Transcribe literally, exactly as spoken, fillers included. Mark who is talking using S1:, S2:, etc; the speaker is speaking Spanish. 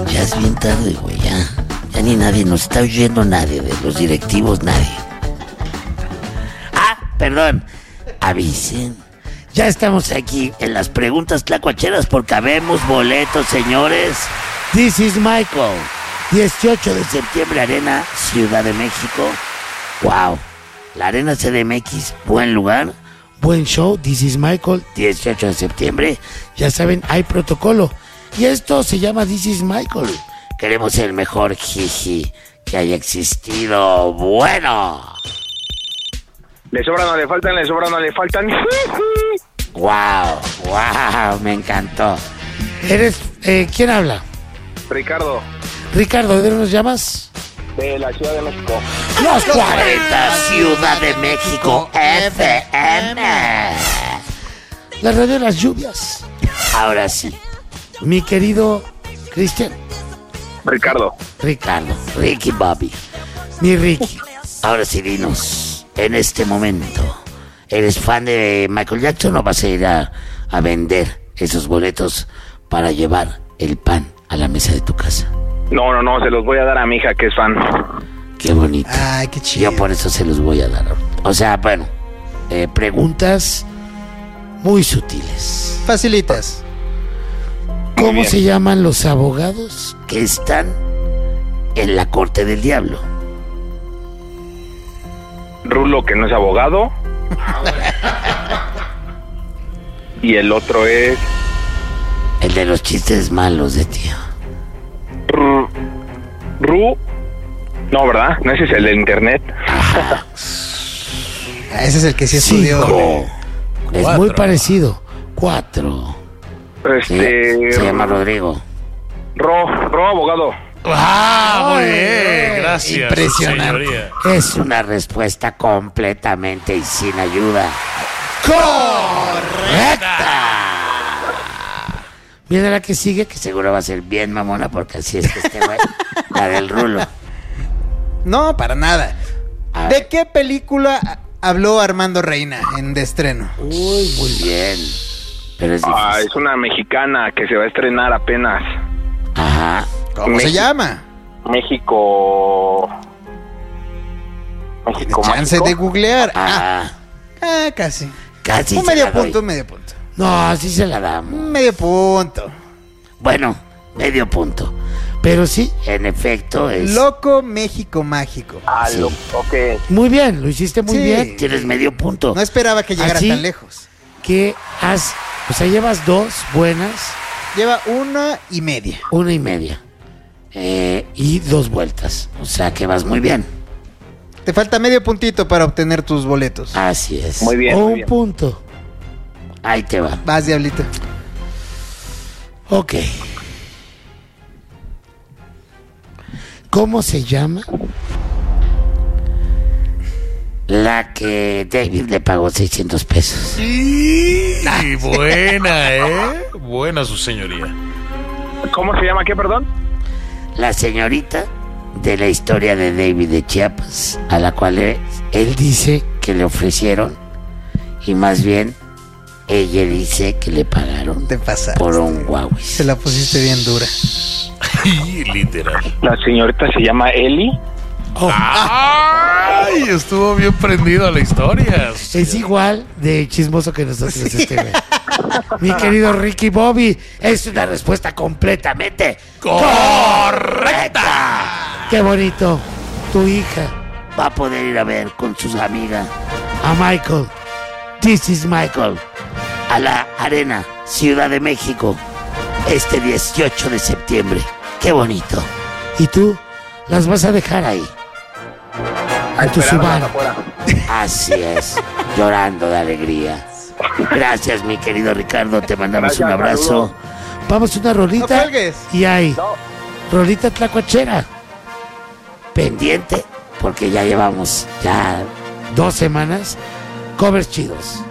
S1: Ya es bien tarde, güey, ya. Ya ni nadie nos está oyendo, nadie, de los directivos, nadie. Ah, perdón. Avisen. Ya estamos aquí en las preguntas tlacuacheras porque habemos boletos, señores. This is Michael. dieciocho de septiembre, Arena Ciudad de México. Wow. La Arena C D M X, buen lugar. Buen show. This is Michael. dieciocho de septiembre. Ya saben, hay protocolo. Y esto se llama This is Michael. Queremos el mejor jiji que haya existido. Bueno.
S2: Le sobran, no le faltan, le sobran, no le faltan.
S1: Wow, wow, me encantó. ¿Eres, eh, quién habla?
S2: Ricardo.
S1: Ricardo, ¿de dónde nos llamas?
S2: De la Ciudad de México.
S1: Los cuarenta, Ciudad de México, F M. La radio de las lluvias. Ahora sí. Mi querido Cristian.
S2: Ricardo.
S1: Ricardo, Ricky Bobby. Mi Ricky. Ahora sí, dinos, en este momento, ¿eres fan de Michael Jackson o vas a ir a, a vender esos boletos para llevar el pan a la mesa de tu casa?
S2: No, no, no, se los voy a dar a mi hija que es fan.
S1: Qué bonito.
S3: Ay, qué chido.
S1: Yo por eso se los voy a dar. O sea, bueno, eh, preguntas muy sutiles.
S3: Facilitas.
S1: ¿Cómo se llaman los abogados que están en la corte del diablo?
S2: Rulo, que no es abogado. Y el otro es...
S1: El de los chistes malos de tío.
S2: Ru... Ru... No, ¿verdad? No, ese es el de internet.
S1: Ajá.
S3: Ese es el que sí estudió.
S1: Cinco. Es
S4: Cuatro.
S1: muy parecido. Cuatro. Sí,
S2: Este...
S1: se llama Rodrigo.
S2: Ro... Ro, abogado.
S4: ¡Ah, muy
S3: Ay,
S4: bien! Gracias,
S3: impresionante.
S4: señoría.
S1: Es una respuesta completamente y sin ayuda. ¡Correcta! Viene la que sigue, que seguro va a ser bien mamona, porque así es que este güey, la del Rulo.
S3: No, para nada.
S1: A
S3: ¿De
S1: ver.
S3: qué película habló Armando Reina en de estreno?
S1: Uy, muy bien. Pero es
S2: Ah,
S1: difícil.
S2: es una mexicana que se va a estrenar apenas.
S1: Ajá.
S3: ¿Cómo se
S2: México.
S3: llama?
S2: México... México
S3: Chance
S2: Mágico.
S3: de googlear. Ah,
S1: Ajá.
S3: ah, casi.
S1: Casi
S3: Un
S1: se
S3: medio
S1: la doy.
S3: punto, un medio punto.
S1: No, así se la damos.
S3: Un medio punto.
S1: Bueno, medio punto. Pero sí, en efecto es...
S3: Loco México Mágico.
S2: Ah,
S1: Sí.
S2: lo, ok.
S1: Muy bien, lo hiciste muy
S3: Sí.
S1: bien. Tienes medio punto.
S3: No esperaba que llegara
S1: Así
S3: tan lejos.
S1: Que has... O sea, llevas dos buenas,
S3: Lleva una y media.
S1: una y media. Eh, y dos vueltas. O sea, que vas muy bien.
S3: Te falta medio puntito para obtener tus boletos.
S1: Así es.
S2: Muy bien,
S1: O
S2: muy
S1: un
S2: bien.
S1: punto. Ahí te va.
S3: Vas, diablito.
S1: Ok. ¿Cómo se llama la que David le pagó seiscientos pesos?
S4: Y buena, ¿eh? Buena su señoría.
S2: ¿Cómo se llama qué, perdón?
S1: La señorita de la historia de David de Chiapas, a la cual él, él dice que le ofrecieron y más bien ella dice que le pagaron
S3: Te pasaste.
S1: por un Huawei.
S3: Se la pusiste bien dura.
S4: Literal.
S2: La señorita se llama Eli.
S1: Oh,
S4: ¡Ay! Estuvo bien prendido a la historia.
S1: es igual de chismoso que nosotros este güey. Mi querido Ricky Bobby, es una respuesta completamente correcta. Qué bonito. Tu hija va a poder ir a ver con sus amigas a Michael. This is Michael. A la Arena Ciudad de México este dieciocho de septiembre. Qué bonito. ¿Y tú las vas a dejar ahí? A tu
S2: Esperándolas
S1: Subaru.
S2: afuera.
S1: Así es, llorando de alegría. Gracias, mi querido Ricardo, te mandamos
S2: Gracias,
S1: un abrazo.
S2: saludos.
S1: Vamos a una rolita.
S3: No cuelgues.
S1: Y ahí,
S2: No.
S1: rolita tlacuachera. Pendiente, porque ya llevamos ya dos semanas. Covers chidos.